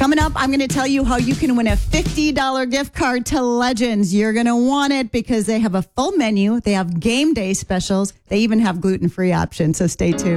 Coming up, I'm going to tell you how you can win a $50 gift card to Legends. You're going to want it because they have a full menu. They have game day specials. They even have gluten-free options, so stay tuned.